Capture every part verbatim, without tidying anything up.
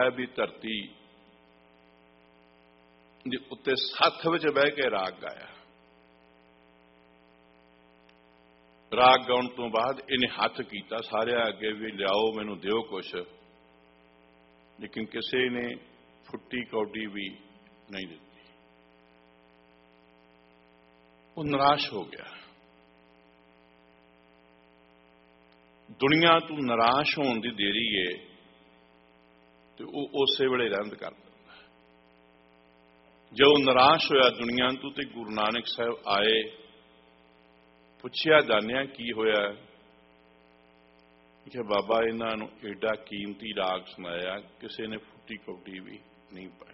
है भी धरती ਦੇ ਉੱਤੇ ਸੱਥ ਵਿੱਚ ਬਹਿ ਕੇ ਰਾਗ ਗਾਇਆ। ਰਾਗ ਗਾਉਣ ਤੋਂ ਬਾਅਦ ਇਹਨੇ ਹੱਥ ਕੀਤਾ ਸਾਰਿਆਂ ਅੱਗੇ ਵੀ ਲਿਆਓ ਮੈਨੂੰ ਦਿਓ ਕੁਛ, ਲੇਕਿਨ ਕਿਸੇ ਨੇ ਫੁੱਟੀ ਕੌਡੀ ਵੀ ਨਹੀਂ ਦਿੱਤੀ। ਉਹ ਨਿਰਾਸ਼ ਹੋ ਗਿਆ। ਦੁਨੀਆ ਤੋਂ ਨਿਰਾਸ਼ ਹੋਣ ਦੀ ਦੇਰੀ ਹੈ ਤੇ ਉਹ ਉਸੇ ਵੇਲੇ ਰਹਿੰਦ ਕਰ ਦਿੰਦਾ। ਜੋ ਨਿਰਾਸ਼ ਹੋਇਆ ਦੁਨੀਆ ਤੋਂ ਤੇ ਗੁਰੂ ਨਾਨਕ ਸਾਹਿਬ ਆਏ, ਪੁੱਛਿਆ ਜਾਣਿਆ ਕੀ ਹੋਇਆ ਕਿ ਬਾਬਾ ਇਹਨਾਂ ਨੂੰ ਏਡਾ ਕੀਮਤੀ ਰਾਗ ਸੁਣਾਇਆ, ਕਿਸੇ ਨੇ ਫੁੱਟੀ ਕੌਡੀ ਵੀ ਨਹੀਂ ਪਾਈ।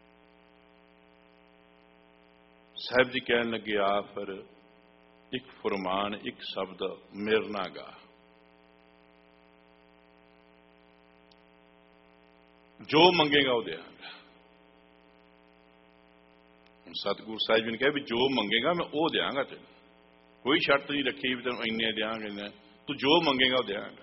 ਸਾਹਿਬ ਜੀ ਕਹਿਣ ਲੱਗੇ ਆ ਫਿਰ ਇੱਕ ਫਰਮਾਨ, ਇੱਕ ਸ਼ਬਦ ਮੇਰੇ ਨਾਲ ਗਾ। ਜੋ ਮੰਗੇਗਾ ਉਹ ਦਿਆਂਗਾ। ਸਤਿਗੁਰੂ ਸਾਹਿਬ ਜੀ ਨੇ ਕਿਹਾ ਵੀ ਜੋ ਮੰਗੇਗਾ ਮੈਂ ਉਹ ਦਿਆਂਗਾ ਤੈਨੂੰ, ਕੋਈ ਸ਼ਰਤ ਨਹੀਂ ਰੱਖੀ ਵੀ ਤੈਨੂੰ ਇੰਨੇ ਦਿਆਂਗੇ, ਤੂੰ ਜੋ ਮੰਗੇਗਾ ਉਹ ਦਿਆਂਗਾ।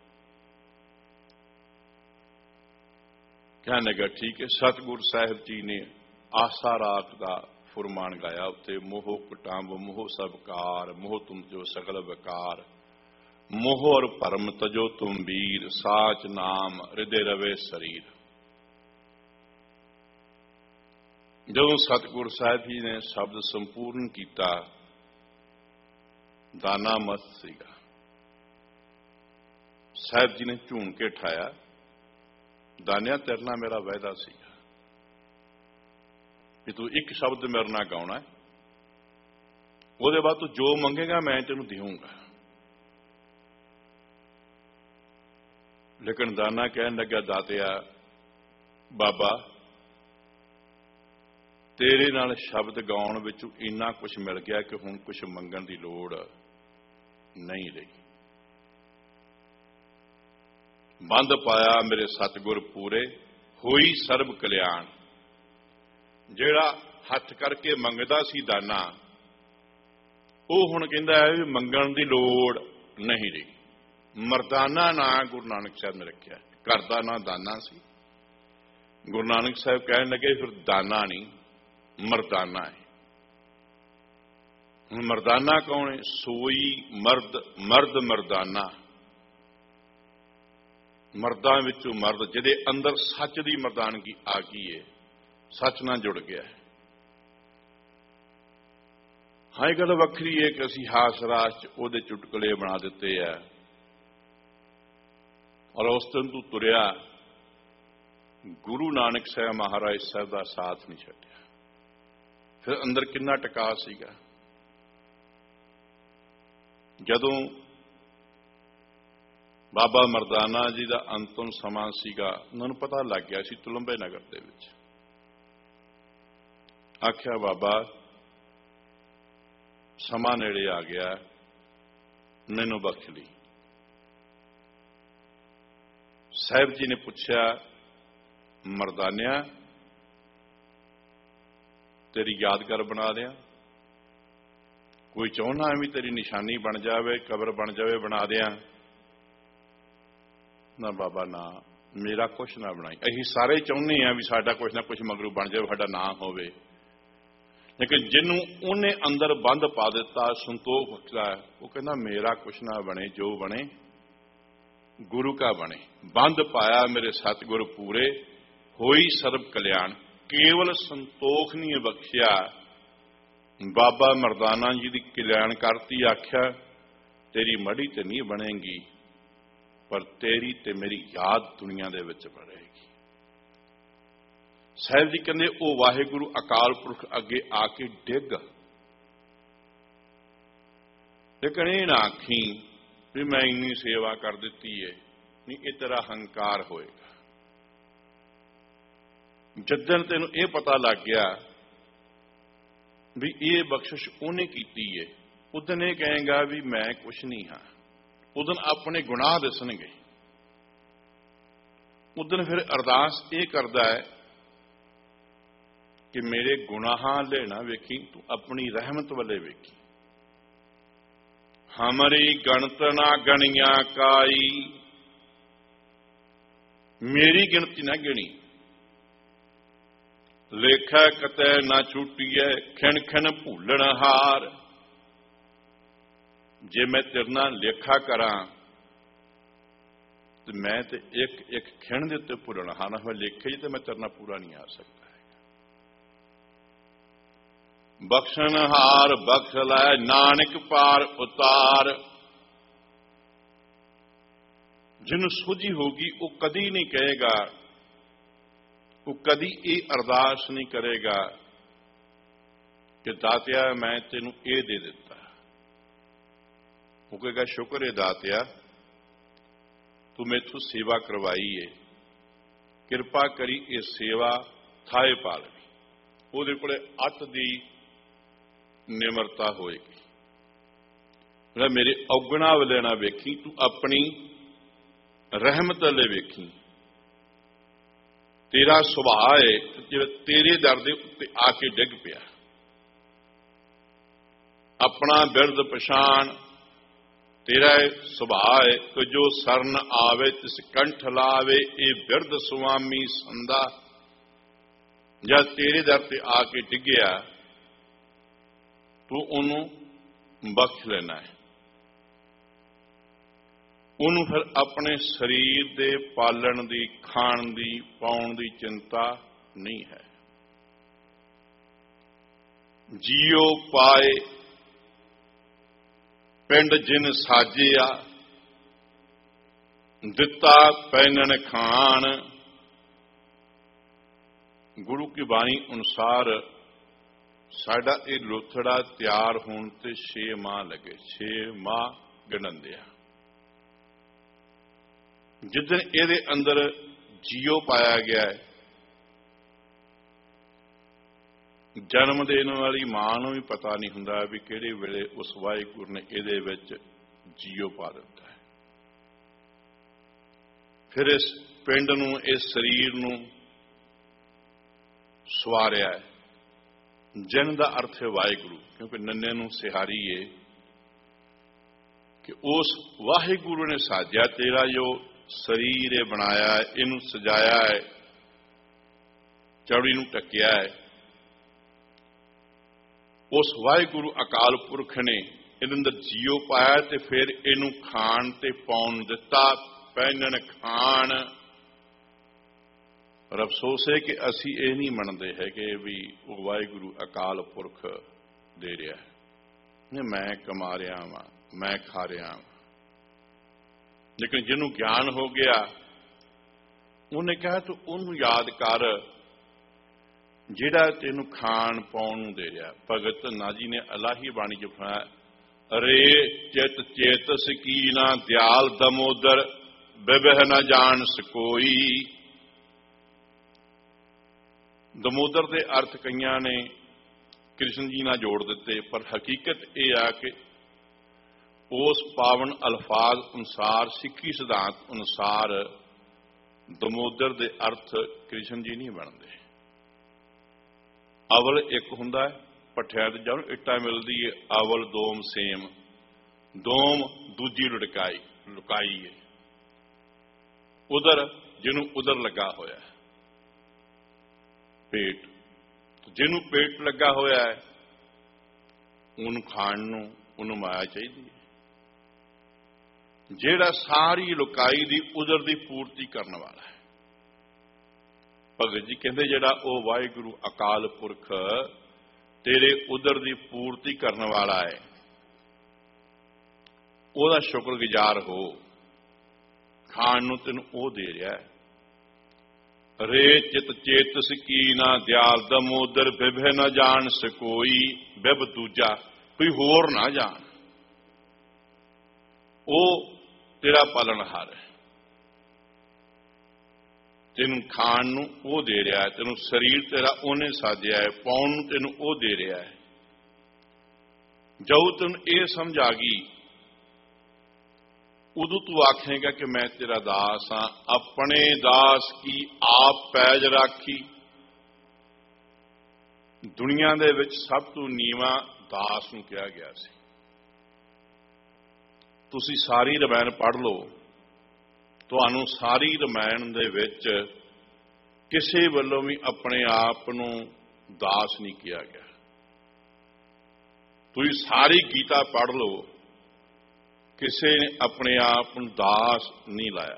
ਕਹਿਣ ਲੱਗਾ ਠੀਕ ਹੈ। ਸਤਿਗੁਰੂ ਸਾਹਿਬ ਜੀ ਨੇ ਆਸਾ ਰਾਗ ਦਾ ਫੁਰਮਾਨ ਗਾਇਆ। ਉੱਤੇ ਮੋਹ ਕੁਟਾਂਬ ਮੋਹ ਸਭ ਕਾਰ, ਮੋਹ ਤੁਮ ਜੋ ਸਗਲ ਵਿਕਾਰ, ਮੋਹ ਔਰ ਭਰਮ ਤਜੋ ਤੁਮ ਵੀਰ, ਸਾਚ ਨਾਮ ਹਿਰਦੇ ਰਵੇ ਸਰੀਰ। ਜਦੋਂ ਸਤਿਗੁਰੂ ਸਾਹਿਬ ਜੀ ਨੇ ਸ਼ਬਦ ਸੰਪੂਰਨ ਕੀਤਾ, ਦਾਨਾ ਮਸਤ ਸੀਗਾ। ਸਾਹਿਬ ਜੀ ਨੇ ਝੂਣ ਕੇ ਠਾਇਆ, ਦਾਨਿਆ ਤੇਰੇ ਨਾਲ ਮੇਰਾ ਵਾਅਦਾ ਸੀਗਾ ਕਿ ਤੂੰ ਇੱਕ ਸ਼ਬਦ ਮੇਰੇ ਨਾਲ ਗਾਉਣਾ, ਉਹਦੇ ਬਾਅਦ ਤੂੰ ਜੋ ਮੰਗੇਗਾ ਮੈਂ ਤੈਨੂੰ ਦੇਵਾਂਗਾ। ਲੇਕਿਨ ਦਾਨਾ ਕਹਿਣ ਲੱਗਾ, ਦਾਤਿਆ ਬਾਬਾ ਤੇਰੇ ਨਾਲ ਸ਼ਬਦ ਗਾਉਣ ਵਿੱਚੋਂ ਇੰਨਾ ਕੁਝ ਮਿਲ ਗਿਆ ਕਿ ਹੁਣ ਕੁਝ ਮੰਗਣ ਦੀ ਲੋੜ ਨਹੀਂ ਰਹੀ। ਬੰਦ ਪਾਇਆ ਮੇਰੇ ਸਤਿਗੁਰ ਪੂਰੇ, ਹੋਈ ਸਰਬ ਕਲਿਆਣ। ਜਿਹੜਾ ਹੱਥ ਕਰਕੇ ਮੰਗਦਾ ਸੀ ਦਾਨਾ, ਉਹ ਹੁਣ ਕਹਿੰਦਾ ਹੈ ਵੀ ਮੰਗਣ ਦੀ ਲੋੜ ਨਹੀਂ ਰਹੀ। ਮਰਦਾਨਾ ਨਾਂ ਗੁਰੂ ਨਾਨਕ ਸਾਹਿਬ ਨੇ ਰੱਖਿਆ। ਘਰ ਦਾ ਨਾਂ ਦਾਨਾ ਸੀ। ਗੁਰੂ ਨਾਨਕ ਸਾਹਿਬ ਕਹਿਣ ਲੱਗੇ ਫਿਰ ਦਾਨਾ ਨਹੀਂ ਮਰਦਾਨਾ ਹੈ। ਹੁਣ ਮਰਦਾਨਾ ਕੌਣ ਹੈ? ਸੋਈ ਮਰਦ, ਮਰਦ ਮਰਦਾਨਾ, ਮਰਦਾਂ ਵਿੱਚੋਂ ਮਰਦ, ਜਿਹਦੇ ਅੰਦਰ ਸੱਚ ਦੀ ਮਰਦਾਨਗੀ ਆ ਗਈ ਹੈ, ਸੱਚ ਨਾਲ ਜੁੜ ਗਿਆ ਹੈ। ਹਾਂ ਇਹ ਗੱਲ ਵੱਖਰੀ ਹੈ ਕਿ ਅਸੀਂ ਹਾਸ ਰਾਸ ਚ ਉਹਦੇ ਚੁਟਕਲੇ ਬਣਾ ਦਿੱਤੇ ਆ, ਔਰ ਉਸ ਦਿਨ ਤੂੰ ਤੁਰਿਆ ਗੁਰੂ ਨਾਨਕ ਸਾਹਿਬ ਮਹਾਰਾਜ ਸਾਹਿਬ ਦਾ ਸਾਥ ਨਹੀਂ ਛੱਡਿਆ। ਫਿਰ ਅੰਦਰ ਕਿੰਨਾ ਟਿਕਾ ਸੀਗਾ। ਜਦੋਂ ਬਾਬਾ ਮਰਦਾਨਾ ਜੀ ਦਾ ਅੰਤਮ ਸਮਾਂ ਸੀਗਾ, ਉਹਨਾਂ ਨੂੰ ਪਤਾ ਲੱਗ ਗਿਆ ਸੀ ਤੁਲੰਬੇ ਨਗਰ ਦੇ ਵਿੱਚ। ਆਖਿਆ ਬਾਬਾ ਸਮਾਂ ਨੇੜੇ ਆ ਗਿਆ, ਮੈਨੂੰ ਬਖਸ਼ ਲਈ। ਸਾਹਿਬ ਜੀ ਨੇ ਪੁੱਛਿਆ, ਮਰਦਾਨਿਆ ਤੇਰੀ ਯਾਦਗਾਰ ਬਣਾ ਦਿਆਂ, ਕੋਈ ਚਾਹੁੰਦਾ ਵੀ ਤੇਰੀ ਨਿਸ਼ਾਨੀ ਬਣ ਜਾਵੇ, ਕਬਰ ਬਣ ਜਾਵੇ, ਬਣਾ ਦਿਆਂ? ਨਾ ਬਾਬਾ ਨਾ, ਮੇਰਾ ਕੁਛ ਨਾ ਬਣਾਈ। ਅਸੀਂ ਸਾਰੇ ਚਾਹੁੰਦੇ ਹਾਂ ਵੀ ਸਾਡਾ ਕੁਛ ਨਾ ਕੁਛ ਮਗਰੂ ਬਣ ਜਾਵੇ, ਸਾਡਾ ਨਾਂ ਹੋਵੇ। ਲੇਕਿਨ ਜਿਹਨੂੰ ਉਹਨੇ ਅੰਦਰ ਬੰਦ ਪਾ ਦਿੱਤਾ, ਸੰਤੋਖ ਬਖਸ਼ਦਾ, ਉਹ ਕਹਿੰਦਾ ਮੇਰਾ ਕੁਛ ਨਾ ਬਣੇ, ਜੋ ਬਣੇ ਗੁਰੂ ਕਾ ਬਣੇ। ਬੰਦ ਪਾਇਆ ਮੇਰੇ ਸਤਿਗੁਰ ਪੂਰੇ, ਹੋਈ ਸਰਬ ਕਲਿਆਣ। ਕੇਵਲ ਸੰਤੋਖ ਨਹੀਂ ਬਖਸ਼ਿਆ, ਬਾਬਾ ਮਰਦਾਨਾ ਜੀ ਦੀ ਕਲਿਆਣ ਕਰਤੀ। ਆਖਿਆ ਤੇਰੀ ਮੜੀ ਤੇ ਨਹੀਂ ਬਣੇਗੀ, ਪਰ ਤੇਰੀ ਤੇ ਮੇਰੀ ਯਾਦ ਦੁਨੀਆ ਦੇ ਵਿੱਚ ਬਣੇਗੀ। ਸਾਹਿਬ ਜੀ ਕਹਿੰਦੇ ਉਹ ਵਾਹਿਗੁਰੂ ਅਕਾਲ ਪੁਰਖ ਅੱਗੇ ਆ ਕੇ ਡਿੱਗ, ਲੇਕਿਨ ਇਹ ਨਾ ਆਖੀ ਵੀ ਮੈਂ ਇੰਨੀ ਸੇਵਾ ਕਰ ਦਿੱਤੀ ਹੈ, ਨਹੀਂ ਇਹ ਤੇਰਾ ਹੰਕਾਰ ਹੋਏਗਾ। ਜਦੋਂ ਤੈਨੂੰ ਇਹ ਪਤਾ ਲੱਗ ਗਿਆ ਵੀ ਇਹ ਬਖਸ਼ਿਸ਼ ਉਹਨੇ ਕੀਤੀ ਹੈ, ਉਦੋਂ ਇਹ ਕਹੇਗਾ ਵੀ ਮੈਂ ਕੁਛ ਨਹੀਂ ਹਾਂ। ਉਦੋਂ ਆਪਣੇ ਗੁਨਾਹ ਦੱਸਣਗੇ। ਉਦੋਂ ਫਿਰ ਅਰਦਾਸ ਇਹ ਕਰਦਾ ਹੈ ਕਿ ਮੇਰੇ ਗੁਨਾਹਾਂ ਲੈਣਾ ਵੇਖੀ, ਤੂੰ ਆਪਣੀ ਰਹਿਮਤ ਵੱਲੇ ਵੇਖੀ। ਹਮਾਰੀ ਗਣਤ ਨਾ ਗਣੀਆਂ ਕਾਈ, मेरी गिणती ना गिणी, लेखा कतै ना छूटीए, खिण खिण भूलण हार। जे मैं तेरे नाल लेखा करा तो मैं तो एक एक खिण दे उत्ते भुलण हार ना होवे लेखे जी, तो मैं तेरे नाल पूरा नहीं आ सकता है। बख्शण हार बख्श लै, नानक पार उतार। जिन्हों सूझी होगी वो कदी नहीं कहेगा, वो कदी ये अरदास नहीं करेगा कि दातिया मैं तेनू ये दे दिता। वो कहेगा शुक्र है दातिया तू मेथों सेवा करवाई है, किरपा करी ये सेवा थाए पा लवी। वो कोले अत दी निमरता होएगी, मेरे औगणा वाले ना वेखी, तू अपनी रहमत वाले वेखी। तेरा सुभाव है जिवें तेरे दर दे उत्ते आके डिग पिया। अपना बिरद पछाण, तेरा सुभाव है कि जो सरन आवे तिस कंठ लावे, ये बिरद सुआमी संदा। जब तेरे दर ते आके डिगया तू उन्होंने बख्श लेना है। उन्होंने फिर अपने शरीर दे पालन दी, खाण दी, पाउण दी चिंता नहीं है। जियो पाए पिंड जिन साजिया, दिता पैनन खान। गुरु की बाणी अनुसार साडा ये लोथड़ा तैयार होने ते छे माह लगे, छे माह गिणंदे आ। जिदन ਇਹਦੇ अंदर जियो पाया गया है, जन्म देने वाली मां नूं भी पता नहीं हुंदा भी किहड़े वेले उस वाहिगुरू ने ਇਹਦੇ विच जियो पा दिता है। फिर इस पिंड नूं, इस शरीर नूं सवारिया है। जिन का अर्थ है वाहिगुरू, क्योंकि नन्ने नूं सिहारी है कि उस वाहिगुरू ने साजिया, तेरा जो शरीर बनाया है, इनू सजाया है, चौड़ी नू टकिया है। उस वाहिगुरू अकाल पुरख ने इहदे अंदर जियो पाया ते फिर इनू खाण ते पाउण दिता, पहनण खाण। और अफसोस है कि असी ये नहीं मनते है कि भी वो वाहिगुरू अकाल पुरख दे रहा है, मैं कमा रहा वा, मैं खा रहा वा। लेकिन जिन्हों ज्ञान हो गया उन्हें कहा तो उन्होंने याद कर जिहड़ा तेनू खाण पाउण नूं दे रहा। भगत नाजी ने अलाही बाणी च फरमाया, अरे चित चेतस की ना दयाल दमोदर, बिबह न जान सकोई। दमोदर के अर्थ कईयां ने कृष्ण जी नाल जोड़ दिते, पर हकीकत यह आ कि उस पावन अल्फाज अनुसार, सिक्खी सिद्धांत अनुसार दमोदर दे अर्थ कृष्ण जी नहीं बनते। अवल एक हुंदा है, भट्ठियां ते जब इट्टा मिलदी है, अवल दोम सेम, दोम दूजी लुड़काई लुकाई है। उधर जिन्हों उधर लगा होया है पेट, जिन्हों पेट लगा होया है उन्होंने खाण नूं उन्होंने माया चाहिए। जेड़ा सारी लुकाई दी उधर दी पूर्ति करने वाला है। भगत जी कहते जेड़ा ओ वाहिगुरू अकाल पुरख तेरे उधर दी पूर्ति करने वाला है, ओदा शुक्रगुजार हो। खाण नूं तैनूं ओ दे रहा है। रे चित चेतस की ना दयाल दमोदर, बिभ न जान सकोई। बिभ दूजा कोई होर ना जान, ओ तेरा पालनहार है। तेनू खाण नूं ओ दे रहा है, तेनू शरीर तेरा उन्हें साजिया है, पाउण नूं तेनू ओ दे रहा है। जदों तेनू ये समझ आ गई उदों तू आखेगा कि मैं तेरा दास हाँ। अपने दास की आप पैज राखी। दुनिया दे विच सब तो नीवा दास नूं कहा गया सी। तुसी सारी रमायण पढ़ लो, ਤੁਹਾਨੂੰ ਸਾਰੀ ਰਮਾਇਣ ਦੇ ਵਿੱਚ ਕਿਸੇ ਵੱਲੋਂ ਵੀ ਆਪਣੇ ਆਪ ਨੂੰ ਦਾਸ ਨਹੀਂ ਕਿਹਾ ਗਿਆ। ਤੁਸੀਂ ਸਾਰੀ ਗੀਤਾ ਪੜ੍ਹ ਲਓ, ਕਿਸੇ ਨੇ ਆਪਣੇ ਆਪ ਨੂੰ ਦਾਸ ਨਹੀਂ ਲਾਇਆ।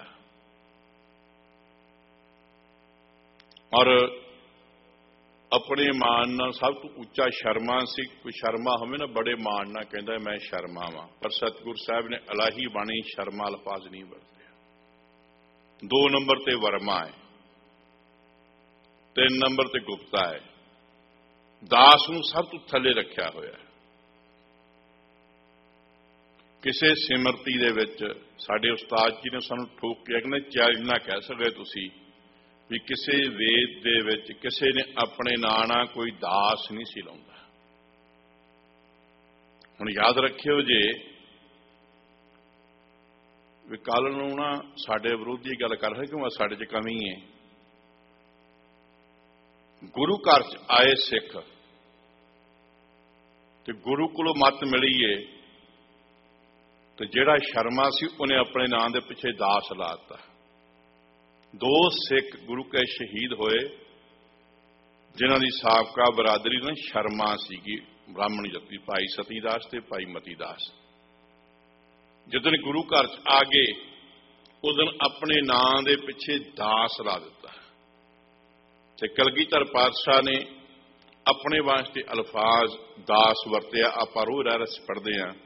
ਔਰ ਆਪਣੇ ਮਾਣ ਨਾਲ ਸਭ ਤੋਂ ਉੱਚਾ ਸ਼ਰਮਾ ਸੀ। ਕੋਈ ਸ਼ਰਮਾ ਹੋਵੇ ਨਾ, ਬੜੇ ਮਾਣ ਨਾਲ ਕਹਿੰਦਾ ਮੈਂ ਸ਼ਰਮਾ ਵਾਂ, ਪਰ ਸਤਿਗੁਰੂ ਸਾਹਿਬ ਨੇ ਇਲਾਹੀ ਬਾਣੀ ਸ਼ਰਮਾ ਅਲਫਾਜ਼ ਨਹੀਂ ਵਰਤਿਆ। ਦੋ ਨੰਬਰ ਤੇ ਵਰਮਾ ਹੈ, ਤਿੰਨ ਨੰਬਰ ਤੇ ਗੁਪਤਾ ਹੈ। ਦਾਸ ਨੂੰ ਸਭ ਤੋਂ ਥੱਲੇ ਰੱਖਿਆ ਹੋਇਆ ਹੈ। ਕਿਸੇ ਸਿਮਰਤੀ ਦੇ ਵਿੱਚ ਸਾਡੇ ਉਸਤਾਦ ਜੀ ਨੇ ਸਾਨੂੰ ਠੋਕ ਕੇ ਕਹਿੰਦੇ ਚੈਲੰਜ ਨਾ ਕਹਿ ਸਕਦੇ ਤੁਸੀਂ ਵੀ ਕਿਸੇ ਵੇਦ ਦੇ ਵਿੱਚ ਕਿਸੇ ਨੇ ਆਪਣੇ ਨਾਂ ਨਾਲ ਕੋਈ ਦਾਸ ਨਹੀਂ ਸੀ ਲਾਉਂਦਾ। ਹੁਣ ਯਾਦ ਰੱਖਿਓ ਜੇ ਵੀ ਕੱਲ ਨੂੰ ਨਾ ਸਾਡੇ ਵਿਰੋਧੀ ਗੱਲ ਕਰ ਰਹੇ ਕਿ ਸਾਡੇ 'ਚ ਕਮੀ ਹੈ। ਗੁਰੂ ਘਰ 'ਚ ਆਏ ਸਿੱਖ ਤੇ ਗੁਰੂ ਕੋਲੋਂ ਮੱਤ ਮਿਲੀ ਏ ਤੇ ਜਿਹੜਾ ਸ਼ਰਮਾ ਸੀ ਉਹਨੇ ਆਪਣੇ ਨਾਂ ਦੇ ਪਿੱਛੇ ਦਾਸ ਲਾ ਦਿੱਤਾ। ਦੋ ਸਿੱਖ ਗੁਰੂ ਕੇ ਸ਼ਹੀਦ ਹੋਏ ਜਿਨ੍ਹਾਂ ਦੀ ਸਾਬਕਾ ਬਰਾਦਰੀ ਨਾ ਸ਼ਰਮਾ ਸੀਗੀ, ਬ੍ਰਾਹਮਣ ਜਾਤੀ, ਭਾਈ ਸਤੀ ਦਾਸ ਤੇ ਭਾਈ ਮਤੀ ਦਾਸ। ਜਦੋਂ ਗੁਰੂ ਘਰ 'ਚ ਆ ਗਏ ਉਦੋਂ ਆਪਣੇ ਨਾਂ ਦੇ ਪਿੱਛੇ ਦਾਸ ਲਾ ਦਿੱਤਾ ਤੇ ਕਲਗੀਧਰ ਪਾਤਸ਼ਾਹ ਨੇ ਆਪਣੇ ਵਾਸਤੇ ਅਲਫਾਜ਼ ਦਾਸ ਵਰਤਿਆ। ਆਪਾਂ ਰੋਜ਼ ਰਹਿ ਰਸ ਪੜ੍ਹਦੇ ਹਾਂ